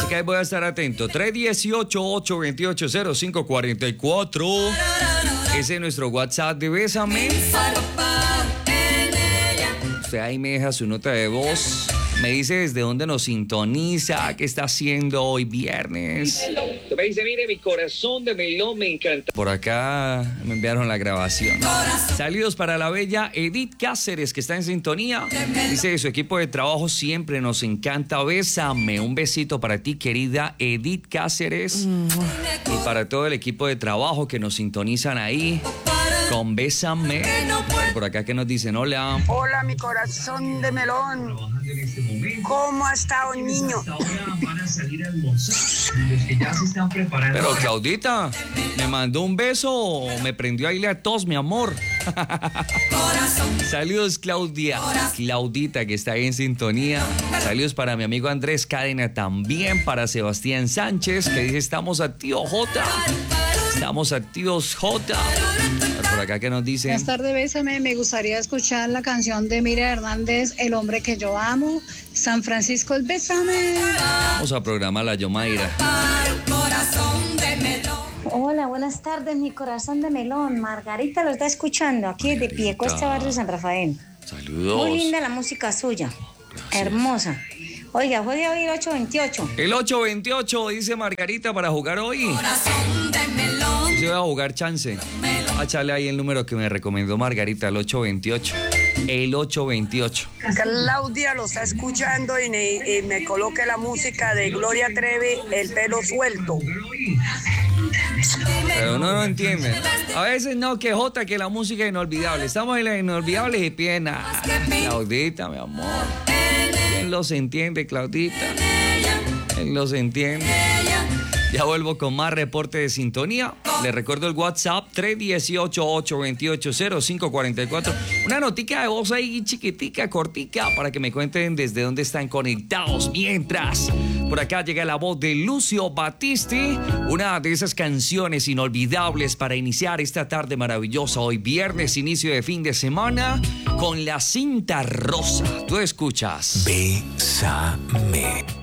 Así que ahí voy a estar atento. 318-828-0544. Ese es nuestro WhatsApp de Bésame. Usted ahí me deja su nota de voz. Me dice desde dónde nos sintoniza, qué está haciendo hoy viernes. Me dice, mire, mi corazón de melón me encanta. Por acá me enviaron la grabación. Saludos para la bella Edith Cáceres, que está en sintonía. Dice que su equipo de trabajo siempre nos encanta. Bésame. Un besito para ti, querida Edith Cáceres. Y para todo el equipo de trabajo que nos sintonizan ahí. Con Bésame. Por acá que nos dicen, hola. Hola, mi corazón de melón. ¿Cómo ha estado, niño? Pero Claudita, ¿me mandó un beso o me prendió ahí la tos, mi amor? Saludos, Claudia. Claudita, que está ahí en sintonía. Saludos para mi amigo Andrés Cadena también. Para Sebastián Sánchez, que dice, estamos activos, J. Estamos activos, J. Por acá que nos dicen. Buenas tardes, Bésame. Me gustaría escuchar la canción de Miriam Hernández, El hombre que yo amo. San Francisco, el Bésame. Vamos a programar la Yomaira. Hola, buenas tardes, mi corazón de melón. Margarita lo está escuchando aquí de Piedecuesta, barrio San Rafael. Saludos. Muy linda la música suya. Gracias. Hermosa. Oiga, juegue hoy el 828. El 828, dice Margarita, para jugar hoy. Yo voy a jugar chance. Échale ahí el número que me recomendó Margarita, el 828. El 828. Claudia lo está escuchando y me coloque la música de Gloria Trevi, El pelo suelto. Pero uno no entiende, ¿no? A veces no, que Jota, que la música es inolvidable. Estamos en las inolvidables y pena. Claudita, mi amor. ¿Quién los entiende, Claudita? ¿Quién los entiende? Ya vuelvo con más reporte de sintonía. Les recuerdo el WhatsApp 318-828-0544. Una notica de voz ahí chiquitica, cortica, para que me cuenten desde dónde están conectados. Mientras, por acá llega la voz de Lucio Battisti, una de esas canciones inolvidables para iniciar esta tarde maravillosa. Hoy viernes, inicio de fin de semana, con La Cinta Rosa. Tú escuchas. Bésame.